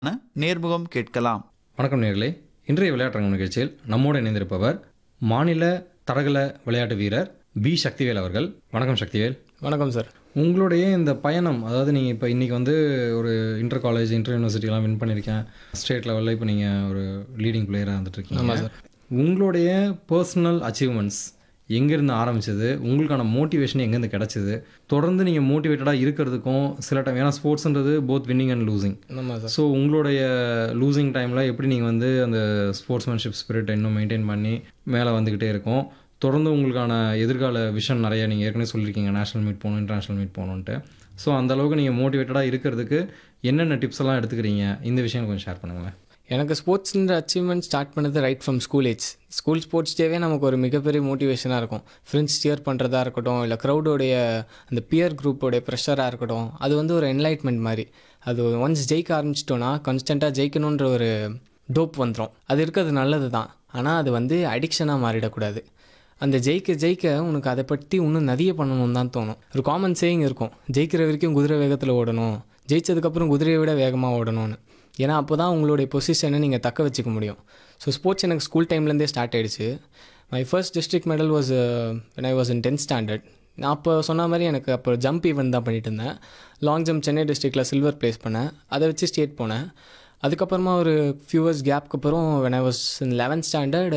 நேர்முகம் கேட்கலாம். வணக்கம் நேர்களே. இன்றைய விளையாட்டரங்கம் நிகழ்ச்சியில் நம்மோடு இணைந்திருப்பவர் மாநில தடகள விளையாட்டு வீரர் பி சக்திவேல் அவர்கள். வணக்கம் சக்திவேல். வணக்கம் சார். உங்களுடைய இந்த பயணம், அதாவது நீங்கள் இப்போ இன்றைக்கி வந்து ஒரு இன்டர் காலேஜ் இன்டர் யூனிவர்சிட்டிலாம் வின் பண்ணியிருக்கேன், ஸ்டேட் லெவலில் இப்போ நீங்கள் ஒரு லீடிங் பிளேயராக இருந்துட்டுருக்கீங்க. ஆமாம் சார். உங்களுடைய பர்சனல் அச்சீவ்மெண்ட்ஸ் எங்கேருந்து ஆரம்பிச்சது, உங்களுக்கான மோட்டிவேஷன் எங்கேருந்து கிடச்சிது, தொடர்ந்து நீங்கள் மோட்டிவேட்டடாக இருக்கிறதுக்கும் சில டைம், ஏன்னா ஸ்போர்ட்ஸுன்றது போத் வின்னிங் அண்ட் லூசிங். ஆமாம் சார். ஸோ உங்களுடைய லூசிங் டைமில் எப்படி நீங்கள் வந்து அந்த ஸ்போர்ட்ஸ்மேன்ஷிப் ஸ்பிரிட் இன்னும் மெயின்டைன் பண்ணி மேலே வந்துக்கிட்டே இருக்கும், தொடர்ந்து உங்களுக்கான எதிர்கால விஷன் நிறையா நீங்கள் ஏற்கனவே சொல்லியிருக்கீங்க, நேஷனல் மீட் போகணும், இன்டர்நேஷ்னல் மீட் போகணுன்ட்டு. ஸோ அந்தளவுக்கு நீங்கள் மோட்டிவேட்டடாக இருக்கிறதுக்கு என்னென்ன டிப்ஸ் எல்லாம் எடுத்துக்கிறீங்க, இந்த விஷயம் கொஞ்சம் ஷேர் பண்ணுங்களேன். எனக்கு ஸ்போர்ட்ஸ்ன்ற அச்சீவ்மெண்ட் ஸ்டார்ட் பண்ணது right from school age. School sports டேவே நமக்கு ஒரு மிகப்பெரிய மோட்டிவேஷனாக இருக்கும். ஃப்ரெண்ட்ஸ் சியர் பண்ணுறதா இருக்கட்டும், இல்லை க்ரௌடோடைய அந்த பியர் குரூப்போடைய ப்ரெஷராக இருக்கட்டும், அது வந்து ஒரு என்லைட்மெண்ட் மாதிரி. அது ஒன்ஸ் ஜெயிக்க ஆரம்பிச்சிட்டோன்னா கான்ஸ்டண்ட்டாக ஜெயிக்கணுன்ற ஒரு டோப் வந்துடும். அது இருக்கிறது நல்லது தான், ஆனால் அது வந்து அடிக்ஷனாக மாறிடக்கூடாது. அந்த ஜெயிக்க உனக்கு அதை பற்றி இன்னும் நிறைய பண்ணணும்னு தான் தோணும். ஒரு காமன் சேயிங் இருக்கும், ஜெயிக்கிற வரைக்கும் குதிரை வேகத்தில் ஓடணும், ஜெயிச்சதுக்கப்புறம் குதிரையை விட வேகமாக ஓடணும்னு. ஏன்னா அப்போ தான் உங்களுடைய பொசிஷனை நீங்கள் தக்க வச்சுக்க முடியும். ஸோ ஸ்போர்ட்ஸ் எனக்கு ஸ்கூல் டைம்லேருந்தே ஸ்டார்ட் ஆகிடுச்சு. My first district medal was when I was in 10th standard. நான் அப்போ சொன்ன மாதிரி எனக்கு அப்போ ஜம்ப் ஈவெண்ட் தான் பண்ணிட்டு இருந்தேன். லாங் ஜம்ப் சென்னை டிஸ்ட்ரிக்டில் சில்வர் ப்ளேஸ் பண்ணேன். அதை வச்சு ஸ்டேட் போனேன். அதுக்கப்புறமா ஒரு ஃபியூ இயர்ஸ் கேப்க்கு அப்புறம் when I was in 11th standard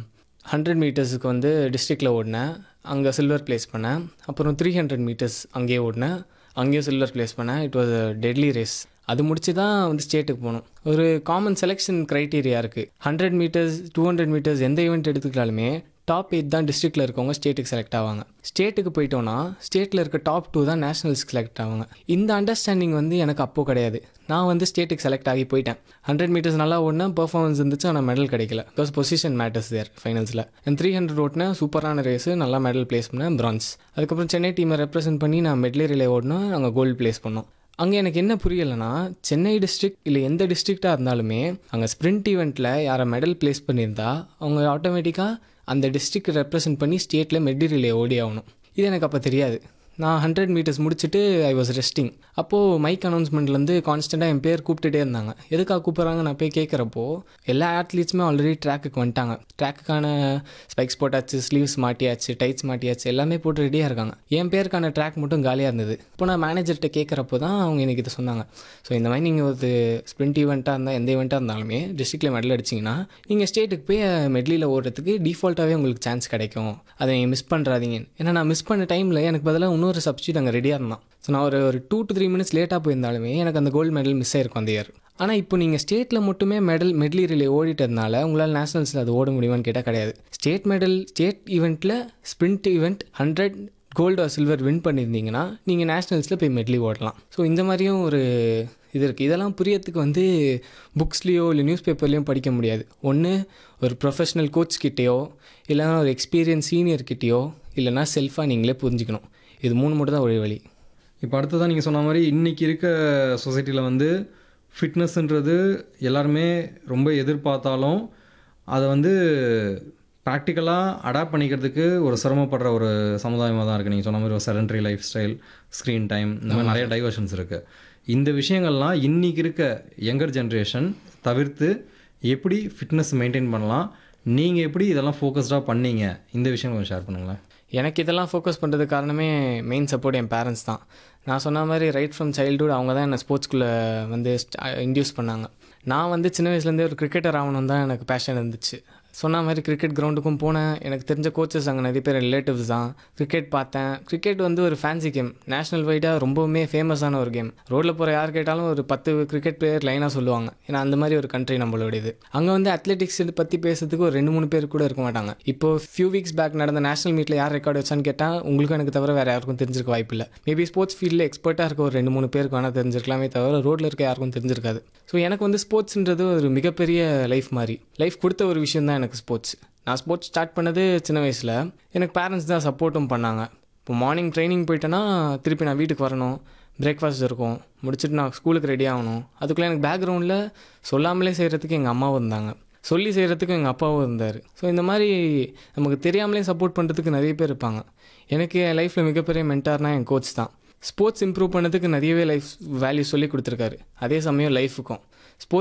100 மீட்டர்ஸுக்கு வந்து டிஸ்ட்ரிக்டில் ஓடினேன். அங்கே சில்வர் ப்ளேஸ் பண்ணேன். அப்புறம் 300 மீட்டர்ஸ் அங்கேயே ஓடினேன், அங்கேயும் சில்வர் ப்ளேஸ் பண்ணேன். It was a deadly race. அது முடிச்சு தான் வந்து ஸ்டேட்டுக்கு போகணும். ஒரு காமன் செலெக்ஷன் க்ரைட்டீரியா இருக்குது. 100 மீட்டர்ஸ் 200 மீட்டர்ஸ் எந்த ஈவெண்ட் எடுத்துக்கிட்டாலுமே டாப் 8 தான் டிஸ்ட்ரிக்டில் இருக்கவங்க ஸ்டேட்டுக்கு செலக்ட் ஆவாங்க. ஸ்டேட்டுக்கு போயிட்டோன்னா ஸ்டேட்டில் இருக்க டாப் 2 தான் நேஷனல்ஸ்க்கு செலக்ட் ஆவாங்க. இந்த அண்டர்ஸ்டாண்டிங் வந்து எனக்கு அப்போது கிடையாது. நான் வந்து ஸ்டேட்டுக்கு செலக்ட் ஆகி போயிட்டேன். 100 மீட்டர்ஸ் நல்லா ஓடினேன், பர்ஃபார்மன்ஸ் இருந்துச்சு, ஆனால் மெடல் கிடைக்கல. பிகாஸ் பொசிஷன் மேட்டர்ஸ் தேர் ஃபைனல்ஸில். 300 ஓட்டினேன், சூப்பரான ரேஸு, நல்லா மெடல் ப்ளேஸ் பண்ணேன், பிரான்ஸ். அதுக்கப்புறம் சென்னை டீமை ரெப்ரசென்ட் பண்ணி நான் மெட்லி ரிலே ஓடினேன், அங்கே கோல்டு ப்ளேஸ் பண்ணோம். அங்கே எனக்கு என்ன புரியலைன்னா, சென்னை டிஸ்ட்ரிக்ட் இல்லை எந்த டிஸ்ட்ரிக்டாக இருந்தாலுமே அங்கே ஸ்ப்ரிண்ட் ஈவெண்ட்டில் யாரை மெடல் ப்ளேஸ் பண்ணியிருந்தா அவங்க ஆட்டோமேட்டிக்காக அந்த டிஸ்ட்ரிக்ட் ரெப்ரசென்ட் பண்ணி ஸ்டேட்டில் மெட்லி ரிலே ஓடி ஆகணும். இது எனக்கு அப்போ தெரியாது. நான் 100 மீட்டர்ஸ் முடிச்சுட்டு ஐ வாஸ் ரெஸ்டிங். அப்போது மைக் அனௌன்ஸ்மெண்ட்லேருந்து கான்ஸ்டண்ட்டாக என் பேர் கூப்பிட்டுட்டே இருந்தாங்க. எதுக்காக கூப்பிட்றாங்க நான் போய் கேட்குறப்போ எல்லா ஆத்லீட்ஸுமே ஆல்ரெடி ட்ராக்குக்கு வந்துட்டாங்க. ட்ராக்குக்கான ஸ்பைக்ஸ் போட்டாச்சு, ஸ்லீவ்ஸ் மாட்டியாச்சு, டைட்ஸ் மாட்டியாச்சு, எல்லாமே போட்டு ரெடியாக இருக்காங்க. என் பேருக்கான ட்ராக் மட்டும் காலியாக இருந்தது. இப்போ நான் மேனேஜர்கிட்ட கேட்குறப்போ தான் அவங்க எனக்கு இதை சொன்னாங்க. ஸோ இந்த மாதிரி நீங்கள் ஒரு ஸ்ப்ரிண்ட் ஈவெண்ட்டாக இருந்தால், எந்த ஈவெண்ட்டாக இருந்தாலுமே டிஸ்ட்ரிக்டில் மெடல் அடிச்சிங்கன்னா நீங்கள் ஸ்டேட்டுக்கு போய் மெட்லியில் ஓடுறதுக்கு டிஃபால்ட்டாகவே உங்களுக்கு சான்ஸ் கிடைக்கும். அதை நீங்கள் மிஸ் பண்ணுறாதீங்க. ஏன்னா நான் மிஸ் பண்ண டைமில் எனக்கு பதிலாக இன்னொரு சப்ஸ்டியூட் அங்கே ரெடியாக இருந்தான். ஸோ நான் ஒரு 2 to 3 மினிட்ஸ் லேட்டாக போயிருந்தாலுமே எனக்கு அந்த கோல்டு மெடல் மிஸ் ஆயிருக்கும் அந்த இயர். ஆனால் இப்போ நீங்கள் ஸ்டேட்டில் மட்டுமே மெட்லி ரிலே ஓடிட்டதுனால உங்களால் நேஷனல்ஸில் அது ஓட முடியுமான்னு கேட்டால் கிடையாது. ஸ்டேட் ஈவெண்ட்டில் sprint event 100 gold R silver win பண்ணியிருந்தீங்கன்னா நீங்கள் நேஷனல்ஸில் போய் மெட்லி ஓடலாம். ஸோ இந்த மாதிரியும் ஒரு இது இருக்குது. இதெல்லாம் புரியறதுக்கு வந்து புக்ஸ்லேயோ இல்லை நியூஸ் பேப்பர்லேயும் படிக்க முடியாது. ஒன்று ஒரு ப்ரொஃபஷ்னல் கோச் கிட்டேயோ, இல்லைனா ஒரு எக்ஸ்பீரியன்ஸ் சீனியர்கிட்டேயோ, இல்லைனா செல்ஃபாக நீங்களே புரிஞ்சுக்கணும். இது 3 மட்டும் தான் ஒரே வழி. இப்போ அடுத்ததான் நீங்கள் சொன்ன மாதிரி இன்றைக்கி இருக்க சொசைட்டியில் வந்து ஃபிட்னஸ்ன்றது எல்லாருமே ரொம்ப எதிர்பார்த்தாலும் அதை வந்து ப்ராக்டிக்கலாக அடாப்ட் பண்ணிக்கிறதுக்கு ஒரு சிரமப்படுற ஒரு சமுதாயமாக தான் இருக்குது. நீங்கள் சொன்ன மாதிரி ஒரு sedentary life style, screen time, இந்த மாதிரி நிறைய டைவர்ஷன்ஸ் இருக்குது. இந்த விஷயங்கள்லாம் இன்றைக்கி இருக்க யங்கர் ஜென்ரேஷன் தவிர்த்து எப்படி ஃபிட்னஸ் மெயின்டைன் பண்ணலாம், நீங்கள் எப்படி இதெல்லாம் ஃபோக்கஸ்டாக பண்ணீங்க, இந்த விஷயம் கொஞ்சம் ஷேர் பண்ணுங்களேன். எனக்கு இதெல்லாம் ஃபோக்கஸ் பண்ணுறதுக்கு காரணமே மெயின் சப்போர்ட் என் பேரண்ட்ஸ் தான். நான் சொன்ன மாதிரி ரைட் ஃப்ரம் சைல்டுஹுட் அவங்க தான் என்னை ஸ்போர்ட்ஸ்குள்ளே வந்து இன்டியூஸ் பண்ணாங்க. நான் வந்து சின்ன வயசுலேருந்தே ஒரு கிரிக்கெட்டர் ஆகணும் தான் எனக்கு பேஷன் இருந்துச்சு. சொன்ன மாதிரி கிரிக்கெட் கிரவுண்டுக்கும் போனேன். எனக்கு தெரிஞ்ச கோச்சஸ் அங்கே நிறைய பேர் ரிலேட்டிவ்ஸ் தான். கிரிக்கெட் பார்த்தேன். கிரிக்கெட் வந்து ஒரு ஃபேன்சி கேம், நேஷனல் வைடாக ரொம்பவுமே ஃபேமஸான ஒரு கேம். ரோட்டில் போகிற யார் கேட்டாலும் ஒரு 10 கிரிக்கெட் பிளேயர் லைனாக சொல்லுவாங்க. ஏன்னா அந்த மாதிரி ஒரு கண்ட்ரி நம்மளோடது. அங்கே வந்து அத்லெட்டிக்ஸ் பற்றி பேசுறதுக்கு ஒரு 2-3 பேர் கூட இருக்க மாட்டாங்க. இப்போது ஃபியூ வீக்ஸ் பேக் நடந்த நேஷனல் மீட்டில் யார் ரெக்கார்டு வச்சான்னு கேட்டால் உங்களுக்கும் எனக்கு தவிர வேறு யாருக்கும் தெரிஞ்சிருக்க வாய்ப்பு இல்லை. மேபி ஸ்போர்ட்ஸ் ஃபீல்டில் எக்ஸ்பர்ட்டாக இருக்க ஒரு 2-3 பேருக்கு வேணால் தெரிஞ்சிருக்கலாமே தவிர ரோட்டில் இருக்க யாருக்கும் தெரிஞ்சிருக்காது. ஸோ எனக்கு வந்து ஸ்போர்ட்ஸ்ன்றது ஒரு மிகப்பெரிய லைஃப் மாதிரி. லைஃப் கொடுத்த ஒரு விஷயம் தான் எனக்கு ஸ்போர்ட்ஸ். நான் ஸ்போர்ட்ஸ் ஸ்டார்ட் பண்ணது சின்ன வயசில். எனக்கு பேரண்ட்ஸ் தான் சப்போர்ட்டும் பண்ணாங்க. இப்போ மார்னிங் ட்ரைனிங் போயிட்டேன்னா திருப்பி நான் வீட்டுக்கு வரணும், பிரேக்ஃபாஸ்ட் இருக்கும், முடிச்சுட்டு நான் ஸ்கூலுக்கு ரெடி ஆகணும். அதுக்குள்ளே எனக்கு பேக்ரவுண்டில் சொல்லாமலே செய்கிறதுக்கு எங்கள் அம்மாவும் இருந்தாங்க, சொல்லி செய்கிறதுக்கு எங்கள் அப்பாவும் இருந்தார். ஸோ இந்த மாதிரி நமக்கு தெரியாமலே சப்போர்ட் பண்ணுறதுக்கு நிறைய பேர் இருப்பாங்க. எனக்கு என் லைஃப்பில் மிகப்பெரிய மென்டார்னால் என் கோச் தான். ஸ்போர்ட்ஸ் இம்ப்ரூவ் பண்ணதுக்கு நிறையவே லைஃப் வேல்யூ சொல்லி கொடுத்துருக்காரு. அதே சமயம் லைஃபுக்கும்